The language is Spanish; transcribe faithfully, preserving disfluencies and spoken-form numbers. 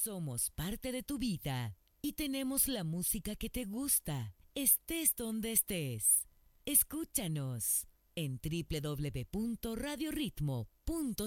Somos parte de tu vida y tenemos la música que te gusta, estés donde estés. Escúchanos en doble u doble u doble u punto radio ritmo punto